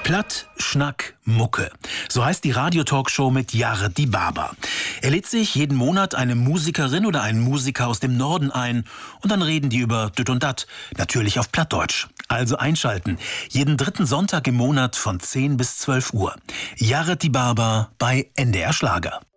Platt, Schnack, Mucke. So heißt die Radiotalkshow mit Jared Die Barber. Er lädt sich jeden Monat eine Musikerin oder einen Musiker aus dem Norden ein und dann reden die über Düt und Dat, natürlich auf Plattdeutsch. Also einschalten, jeden dritten Sonntag im Monat von 10 bis 12 Uhr. Jared Die Barber bei NDR Schlager.